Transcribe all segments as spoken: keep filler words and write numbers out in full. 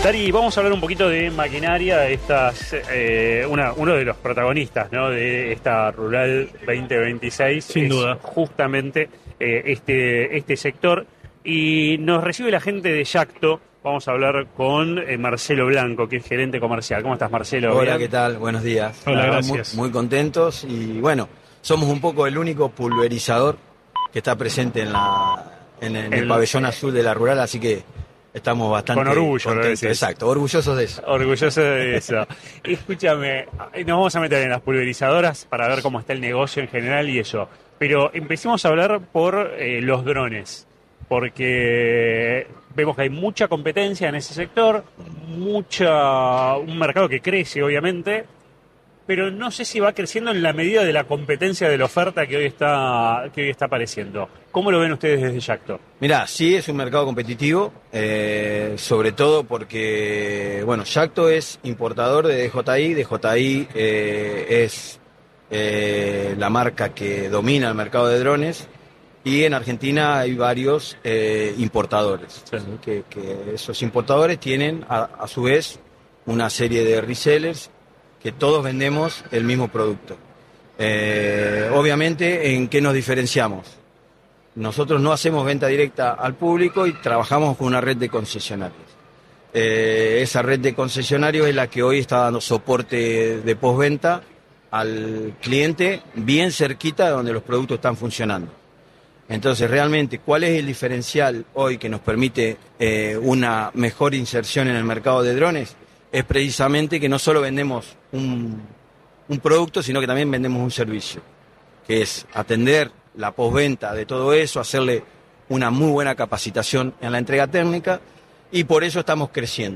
Dari, vamos a hablar un poquito de maquinaria, estas, eh, una, uno de los protagonistas, ¿no?, de esta Rural veinte veintiséis. Sin es duda. justamente eh, este, este sector. Y nos recibe la gente de Yacto. Vamos a hablar con eh, Marcelo Blanco, que es gerente comercial. ¿Cómo estás, Marcelo? Hola, ¿Bien? ¿qué tal? Buenos días. Hola, Nada, gracias. Muy, muy contentos y bueno, somos un poco el único pulverizador que está presente en, la, en, el, en el El- pabellón azul de la Rural, así que estamos bastante Con orgullo, lo contentos. decís. Exacto, orgullosos de eso. Orgulloso de eso. Escúchame, nos vamos a meter en las pulverizadoras para ver cómo está el negocio en general y eso. Pero empecemos a hablar por eh, los drones, porque vemos que hay mucha competencia en ese sector, mucha un mercado que crece, obviamente, pero no sé si va creciendo en la medida de la competencia de la oferta que hoy está que hoy está apareciendo. ¿Cómo lo ven ustedes desde Yacto? Mirá, sí es un mercado competitivo, eh, sobre todo porque, bueno, Yacto es importador de D J I, D J I eh, es eh, la marca que domina el mercado de drones y en Argentina hay varios eh, importadores, Sí. ¿sí? que, que esos importadores tienen a, a su vez una serie de resellers que todos vendemos el mismo producto. Eh, obviamente, ¿en qué nos diferenciamos? Nosotros no hacemos venta directa al público y trabajamos con una red de concesionarios. Eh, esa red de concesionarios es la que hoy está dando soporte de postventa al cliente bien cerquita de donde los productos están funcionando. Entonces, realmente, ¿cuál es el diferencial hoy que nos permite eh, una mejor inserción en el mercado de drones? Es precisamente que no solo vendemos un, un producto, sino que también vendemos un servicio, que es atender la postventa de todo eso, hacerle una muy buena capacitación en la entrega técnica, y por eso estamos creciendo.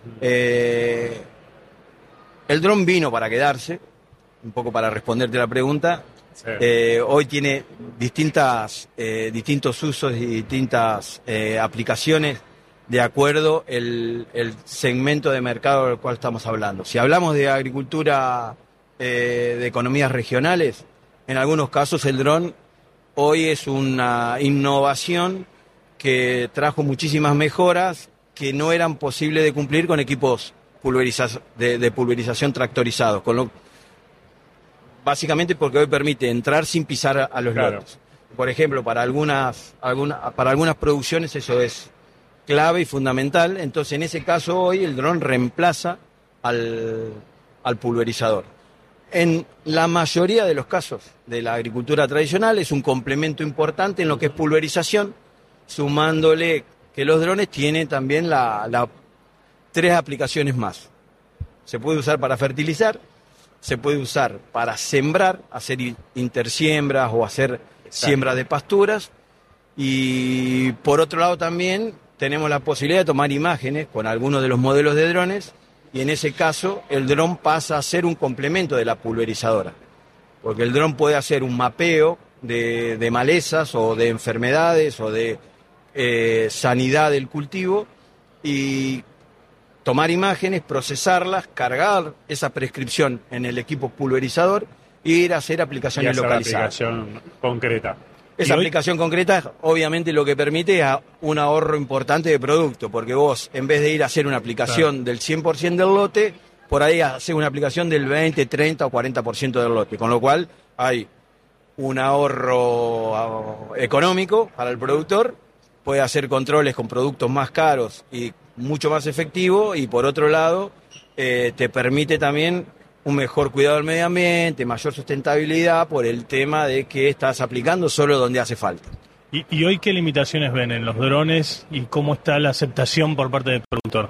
Eh, el dron vino para quedarse, un poco para responderte la pregunta. Sí. Eh, hoy tiene distintas, eh, distintos usos y distintas eh, aplicaciones de acuerdo el, el segmento de mercado del cual estamos hablando. Si hablamos de agricultura, eh, de economías regionales, en algunos casos el dron hoy es una innovación que trajo muchísimas mejoras que no eran posibles de cumplir con equipos pulveriza- de, de pulverización tractorizados, con lo, básicamente porque hoy permite entrar sin pisar a, a los Claro. lotes. Por ejemplo, para algunas, alguna, para algunas producciones eso es clave y fundamental. Entonces, en ese caso hoy el dron reemplaza al, al pulverizador. En la mayoría de los casos de la agricultura tradicional es un complemento importante en lo que es pulverización, sumándole que los drones tienen también la, la tres aplicaciones más. Se puede usar para fertilizar, se puede usar para sembrar, hacer intersiembras o hacer siembra de pasturas, y por otro lado también tenemos la posibilidad de tomar imágenes con algunos de los modelos de drones, y en ese caso el dron pasa a ser un complemento de la pulverizadora, porque el dron puede hacer un mapeo de, de malezas o de enfermedades o de eh, sanidad del cultivo y tomar imágenes, procesarlas, cargar esa prescripción en el equipo pulverizador e ir a hacer Y aplicaciones hacer la localizadas. aplicación concreta. Esa Y hoy- aplicación concreta, obviamente, lo que permite es a- un ahorro importante de producto, porque vos, en vez de ir a hacer una aplicación Claro. del cien por ciento del lote, por ahí haces una aplicación del veinte, treinta o cuarenta por ciento del lote, con lo cual hay un ahorro ah, económico para el productor, puede hacer controles con productos más caros y mucho más efectivo, y por otro lado, eh, te permite también un mejor cuidado del medio ambiente, mayor sustentabilidad por el tema de que estás aplicando solo donde hace falta. ¿Y, y hoy qué limitaciones ven en los drones y cómo está la aceptación por parte del productor?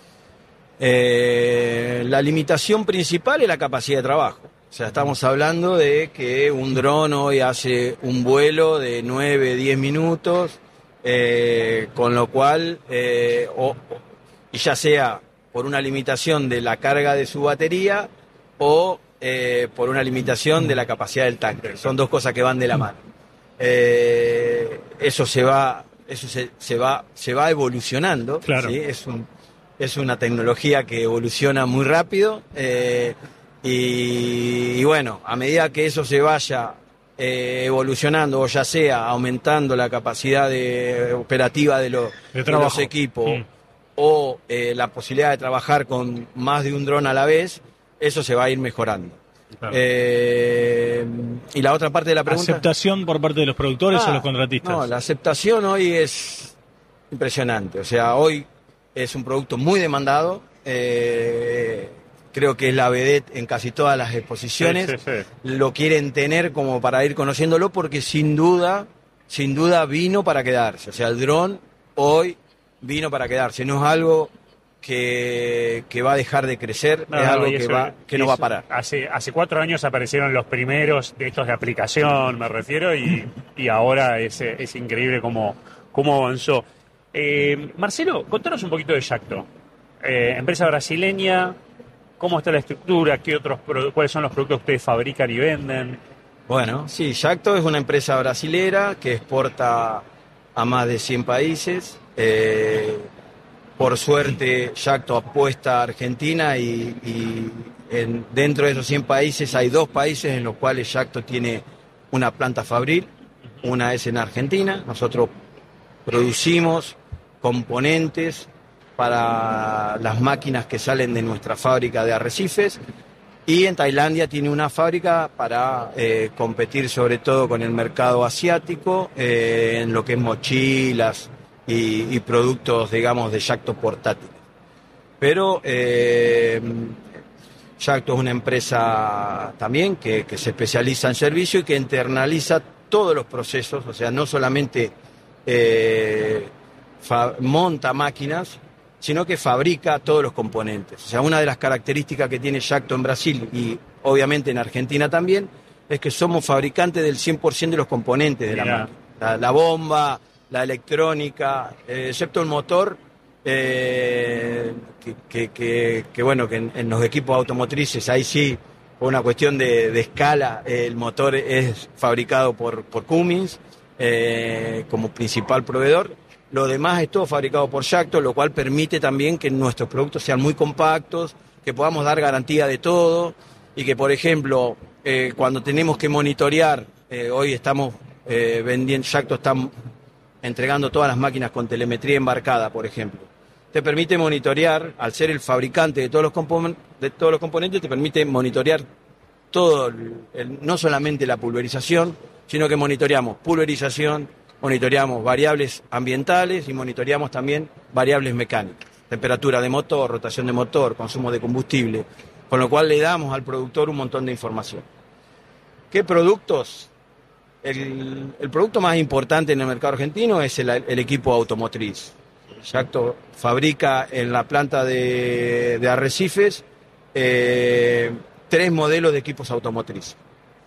Eh, la limitación principal es la capacidad de trabajo. O sea, estamos hablando de que un dron hoy hace un vuelo de nueve, diez minutos, eh, con lo cual, eh, o- o- y ya sea por una limitación de la carga de su batería o eh, por una limitación de la capacidad del tanque. Son dos cosas que van de la mano. Eh, eso se va, eso se, se va, se va evolucionando. Claro. ¿sí? Es un, es una tecnología que evoluciona muy rápido, eh, y, y bueno, a medida que eso se vaya eh, evolucionando, o ya sea aumentando la capacidad de, operativa de, lo- De de trabajo. los equipos, Mm. o eh, la posibilidad de trabajar con más de un dron a la vez, eso se va a ir mejorando. Claro. Eh, y la otra parte de la pregunta... ¿Aceptación por parte de los productores ah, o los contratistas? No, la aceptación hoy es impresionante. O sea, hoy es un producto muy demandado. Eh, creo que es la vedette en casi todas las exposiciones. Sí, sí, sí. Lo quieren tener como para ir conociéndolo porque sin duda, sin duda vino para quedarse. O sea, el dron hoy vino para quedarse. No es algo... Que, que va a dejar de crecer, no, es algo que, eso, va, que no va a parar. Hace, hace cuatro años aparecieron los primeros de estos de aplicación, me refiero, y, y ahora es, es increíble cómo, cómo avanzó. Eh, Marcelo, contanos un poquito de Jacto. Eh, empresa brasileña, ¿cómo está la estructura? ¿Qué otros, ¿Cuáles son los productos que ustedes fabrican y venden? Bueno, sí, Jacto es una empresa brasilera que exporta a más de cien países. Eh, Por suerte, Jacto apuesta a Argentina y, y en, dentro de esos cien países hay dos países en los cuales Jacto tiene una planta fabril. Una es en Argentina. Nosotros producimos componentes para las máquinas que salen de nuestra fábrica de arrecifes. Y en Tailandia tiene una fábrica para eh, competir sobre todo con el mercado asiático eh, en lo que es mochilas, Y, y productos, digamos, de Jacto portátiles. Pero eh, Jacto es una empresa también que, que se especializa en servicio y que internaliza todos los procesos, o sea, no solamente eh, fa- monta máquinas, sino que fabrica todos los componentes. O sea, una de las características que tiene Jacto en Brasil y obviamente en Argentina también, es que somos fabricantes del cien por ciento de los componentes de la Mirá. máquina. La, la bomba, la electrónica, eh, excepto el motor, eh, que, que, que, que bueno, que en, en los equipos automotrices, ahí sí, por una cuestión de, de escala, eh, el motor es fabricado por, por Cummins eh, como principal proveedor. Lo demás es todo fabricado por Jacto, lo cual permite también que nuestros productos sean muy compactos, que podamos dar garantía de todo y que, por ejemplo, eh, cuando tenemos que monitorear, eh, hoy estamos eh, vendiendo, Jacto está entregando todas las máquinas con telemetría embarcada, por ejemplo. Te permite monitorear, al ser el fabricante de todos los, compon- de todos los componentes, te permite monitorear todo, el, el, no solamente la pulverización, sino que monitoreamos pulverización, monitoreamos variables ambientales y monitoreamos también variables mecánicas. Temperatura de motor, rotación de motor, consumo de combustible, con lo cual le damos al productor un montón de información. ¿Qué productos? El, el producto más importante en el mercado argentino es el, el equipo automotriz. Jacto fabrica en la planta de, de Arrecifes eh, tres modelos de equipos automotriz.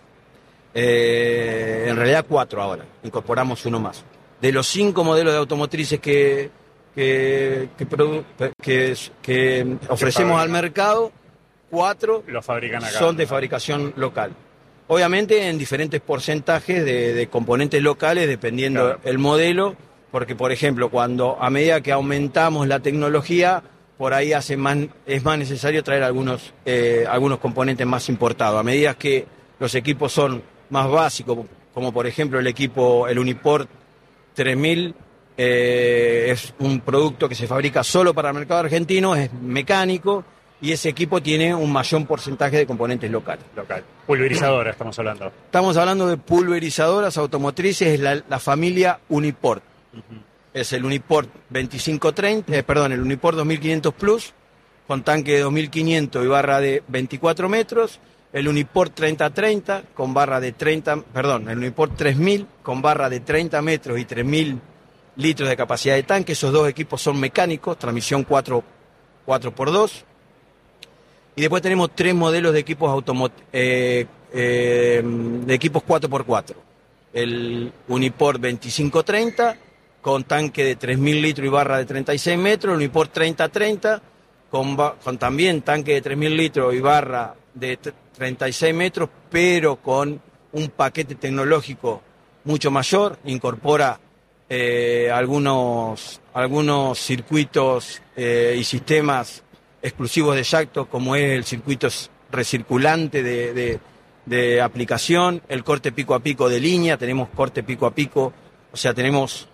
Eh, en realidad cuatro ahora, incorporamos uno más. De los cinco modelos de automotrices que, que, que, produ, que, que ofrecemos al mercado, cuatro Lo fabrican acá, son de ¿no? fabricación local. Obviamente en diferentes porcentajes de, de componentes locales, dependiendo Claro. el modelo, porque por ejemplo, cuando a medida que aumentamos la tecnología, por ahí hace más, es más necesario traer algunos, eh, algunos componentes más importados. A medida que los equipos son más básicos, como por ejemplo el equipo, el Uniport tres mil, eh, es un producto que se fabrica solo para el mercado argentino, es mecánico, y ese equipo tiene un mayor porcentaje de componentes locales. Local. Pulverizadora estamos hablando. Estamos hablando de pulverizadoras automotrices, es la, la familia Uniport. Uh-huh. Es el Uniport veinticinco treinta, eh, perdón, el Uniport dos mil quinientos Plus, con tanque de dos mil quinientos y barra de veinticuatro metros. El Uniport treinta treinta, con barra de treinta, perdón, el Uniport tres mil, con barra de treinta metros y tres mil litros de capacidad de tanque. Esos dos equipos son mecánicos, transmisión cuatro por dos. Y después tenemos tres modelos de equipos automo- eh, eh, de equipos cuatro por cuatro. El Uniport veinticinco treinta, con tanque de tres mil litros y barra de treinta y seis metros. El Uniport treinta treinta, con, ba- con también tanque de tres mil litros y barra de t- treinta y seis metros, pero con un paquete tecnológico mucho mayor. Incorpora eh, algunos, algunos circuitos eh, y sistemas exclusivos de Jacto, como es el circuito recirculante de, de, de aplicación, el corte pico a pico de línea. Tenemos corte pico a pico, o sea, tenemos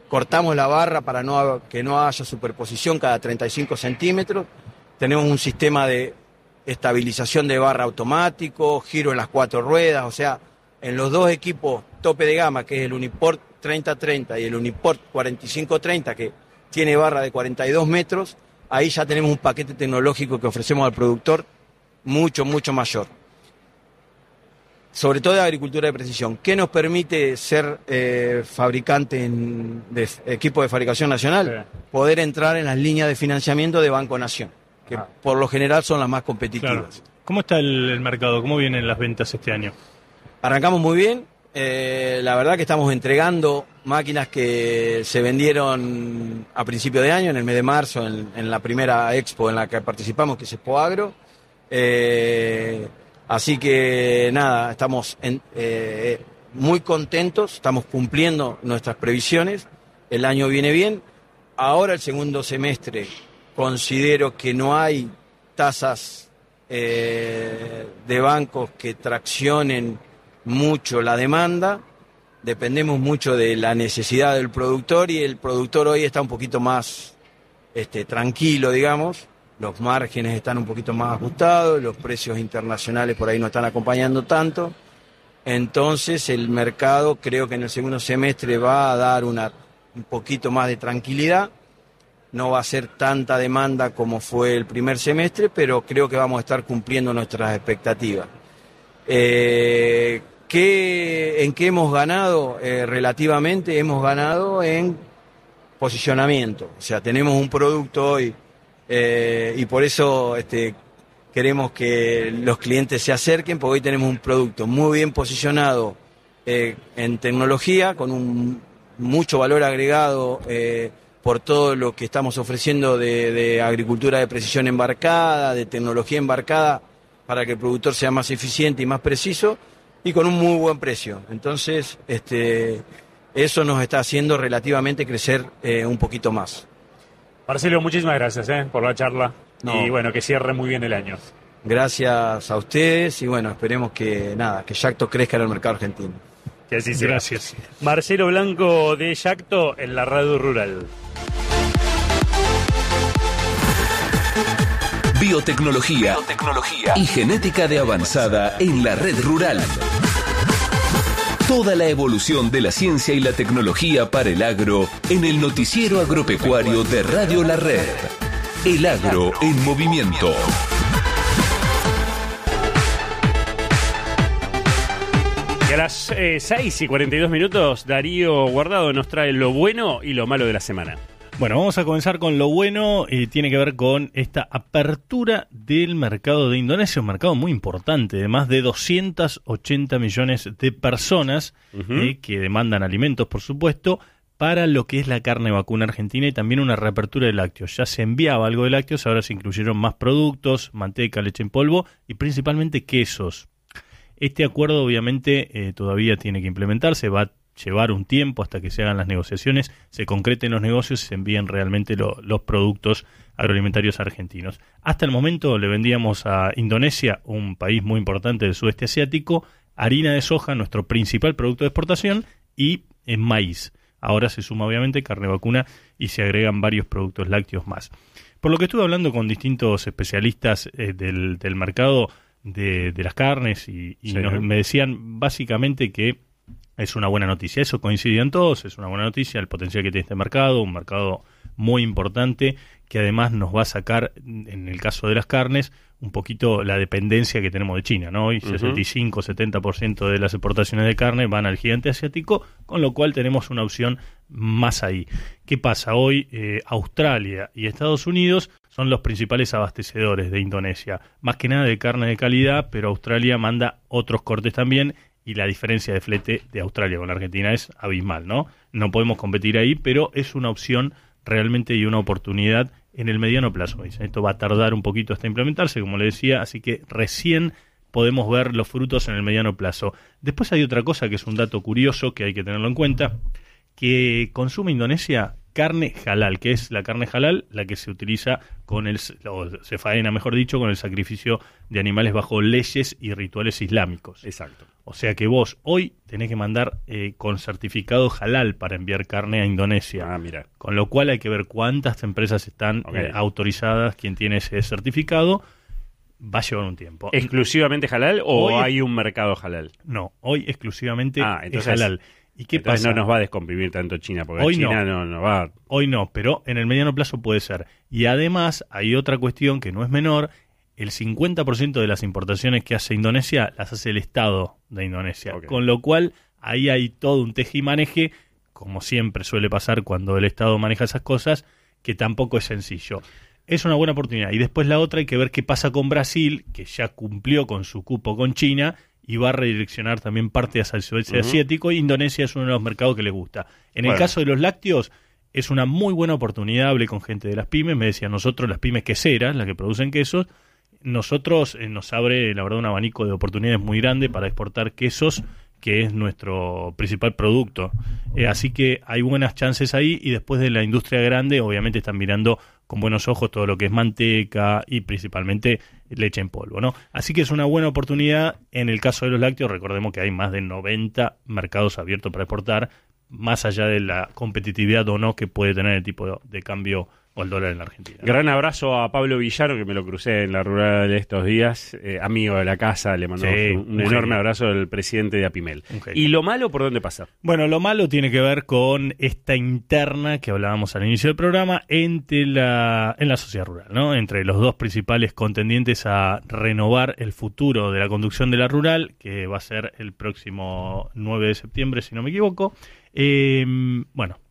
cortamos la barra para no, que no haya superposición cada treinta y cinco centímetros. Tenemos un sistema de estabilización de barra automático, giro en las cuatro ruedas, o sea, en los dos equipos tope de gama, que es el Uniport treinta treinta y el Uniport cuarenta y cinco treinta, que tiene barra de cuarenta y dos metros, ahí ya tenemos un paquete tecnológico que ofrecemos al productor mucho, mucho mayor. Sobre todo de agricultura de precisión. ¿Qué nos permite ser eh, fabricante en, de equipo de fabricación nacional? Sí. Poder entrar en las líneas de financiamiento de Banco Nación, que ah. por lo general son las más competitivas. Claro. ¿Cómo está el, el mercado? ¿Cómo vienen las ventas este año? Arrancamos muy bien. Eh, la verdad que estamos entregando máquinas que se vendieron a principio de año, en el mes de marzo, en, en la primera expo en la que participamos, que es Expo Agro. Eh, así que nada, estamos en, eh, muy contentos, estamos cumpliendo nuestras previsiones, el año viene bien. Ahora el segundo semestre considero que no hay tasas eh, de bancos que traccionen mucho la demanda, dependemos mucho de la necesidad del productor y el productor hoy está un poquito más este, tranquilo, digamos, los márgenes están un poquito más ajustados, los precios internacionales por ahí no están acompañando tanto, entonces el mercado creo que en el segundo semestre va a dar una, un poquito más de tranquilidad, no va a ser tanta demanda como fue el primer semestre, pero creo que vamos a estar cumpliendo nuestras expectativas. Eh, ¿Qué, ¿En qué hemos ganado eh, relativamente? Hemos ganado en posicionamiento. O sea, tenemos un producto hoy eh, y por eso este, queremos que los clientes se acerquen, porque hoy tenemos un producto muy bien posicionado eh, en tecnología, con un mucho valor agregado eh, por todo lo que estamos ofreciendo de, de agricultura de precisión embarcada, de tecnología embarcada, para que el productor sea más eficiente y más preciso, y con un muy buen precio. Entonces, este, eso nos está haciendo relativamente crecer eh, un poquito más. Marcelo, muchísimas gracias eh, por la charla. No. Y bueno, que cierre muy bien el año. Gracias a ustedes y bueno, esperemos que nada, que Yacto crezca en el mercado argentino. Que así sea. Gracias. Marcelo Blanco de Yacto en la Radio Rural. Biotecnología, Biotecnología y genética de avanzada en la red rural. Toda la evolución de la ciencia y la tecnología para el agro en el noticiero agropecuario de Radio La Red. El agro en movimiento. Y a las eh, seis y cuarenta y dos minutos, Darío Guardado nos trae lo bueno y lo malo de la semana. Bueno, vamos a comenzar con lo bueno, y eh, tiene que ver con esta apertura del mercado de Indonesia, un mercado muy importante, de más de doscientos ochenta millones de personas uh-huh. eh, que demandan alimentos, por supuesto, para lo que es la carne vacuna argentina y también una reapertura de lácteos. Ya se enviaba algo de lácteos, ahora se incluyeron más productos, manteca, leche en polvo y principalmente quesos. Este acuerdo obviamente eh, todavía tiene que implementarse, va a llevar un tiempo hasta que se hagan las negociaciones, se concreten los negocios y se envíen realmente lo, los productos agroalimentarios argentinos. Hasta el momento le vendíamos a Indonesia, un país muy importante del sudeste asiático, harina de soja, nuestro principal producto de exportación, y en maíz. Ahora se suma obviamente carne vacuna y se agregan varios productos lácteos más. Por lo que estuve hablando con distintos especialistas eh, del, del mercado de, de las carnes y, y sí. nos, me decían básicamente que es una buena noticia. Eso coincidían todos, es una buena noticia, el potencial que tiene este mercado, un mercado muy importante que además nos va a sacar, en el caso de las carnes, un poquito la dependencia que tenemos de China, ¿no? Hoy uh-huh. sesenta y cinco a setenta por ciento de las exportaciones de carne van al gigante asiático, con lo cual tenemos una opción más ahí. ¿Qué pasa? Hoy eh, Australia y Estados Unidos son los principales abastecedores de Indonesia, más que nada de carne de calidad, pero Australia manda otros cortes también, y la diferencia de flete de Australia con la Argentina es abismal, ¿no? No podemos competir ahí, pero es una opción realmente y una oportunidad en el mediano plazo. Esto va a tardar un poquito hasta implementarse, como le decía, así que recién podemos ver los frutos en el mediano plazo. Después hay otra cosa que es un dato curioso que hay que tenerlo en cuenta, que consume Indonesia carne halal, que es la carne halal, la que se utiliza con el, o se faena, mejor dicho, con el sacrificio de animales bajo leyes y rituales islámicos. Exacto. O sea que vos hoy tenés que mandar eh, con certificado halal para enviar carne a Indonesia. Ah, mira. Con lo cual hay que ver cuántas empresas están Okay. eh, autorizadas, quién tiene ese certificado. Va a llevar un tiempo. ¿Exclusivamente halal o Hoy- hay un mercado halal? No, hoy exclusivamente Ah, es entonces- halal. ¿Y qué Entonces pasa? no nos va a descomprimir tanto China, porque Hoy China no. no va... Hoy no, pero en el mediano plazo puede ser. Y además hay otra cuestión que no es menor. El cincuenta por ciento de las importaciones que hace Indonesia las hace el Estado de Indonesia. Ok. Con lo cual ahí hay todo un tejimaneje, como siempre suele pasar cuando el Estado maneja esas cosas, que tampoco es sencillo. Es una buena oportunidad. Y después la otra hay que ver qué pasa con Brasil, que ya cumplió con su cupo con China y va a redireccionar también parte hacia el sudeste Ujú. asiático. Y Indonesia es uno de los mercados que le gusta. En Bueno. el caso de los lácteos, es una muy buena oportunidad. Hablé con gente de las pymes, me decían nosotros, las pymes queseras, las que producen quesos, nosotros eh, nos abre, la verdad, un abanico de oportunidades muy grande para exportar quesos, que es nuestro principal producto. Eh, así que hay buenas chances ahí, y después de la industria grande, obviamente están mirando con buenos ojos todo lo que es manteca y principalmente leche en polvo, ¿no? Así que es una buena oportunidad. En el caso de los lácteos, recordemos que hay más de noventa mercados abiertos para exportar, más allá de la competitividad o no que puede tener el tipo de, de cambio o el dólar en la Argentina. Gran abrazo a Pablo Villaro, que me lo crucé en la rural estos días, eh, amigo de la casa, le mandamos Sí, un, un un enorme genio. abrazo al presidente de Apimel. Un genio. ¿Y lo malo por dónde pasa? Bueno, lo malo tiene que ver con esta interna que hablábamos al inicio del programa entre la, en la sociedad rural, ¿no? Entre los dos principales contendientes a renovar el futuro de la conducción de la rural, que va a ser el próximo nueve de septiembre, si no me equivoco. Eh, bueno,